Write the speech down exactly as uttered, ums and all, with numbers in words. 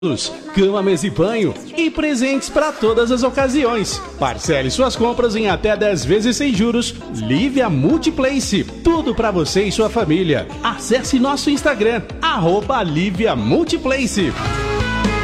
cama, mesa e banho e presentes para todas as ocasiões. Parcele suas compras em até dez vezes sem juros. Lívia Multiplace, tudo para você e sua família. Acesse nosso Instagram, arroba Lívia Multiplace.